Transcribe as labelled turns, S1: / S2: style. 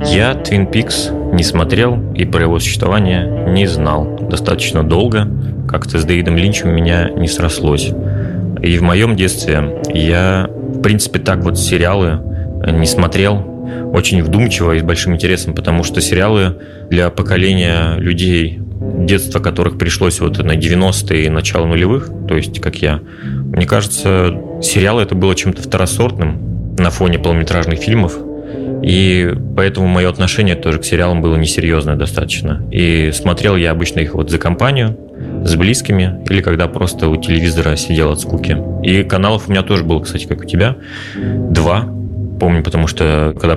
S1: Я Twin Peaks не смотрел и про его существование не знал достаточно долго. Как-то с Дэвидом Линчем у меня не срослось. И в моем детстве я, в принципе, так вот сериалы не смотрел очень вдумчиво и с большим интересом, потому что сериалы для поколения людей, детство которых пришлось вот на 90-е и начало нулевых, то есть как я, мне кажется, сериалы это было чем-то второсортным на фоне полнометражных фильмов, и поэтому мое отношение тоже к сериалам было несерьезное достаточно. И смотрел я обычно их вот за компанию, с близкими, или когда просто у телевизора сидел от скуки. И каналов у меня тоже было, кстати, как у тебя, 2. Помню, потому что когда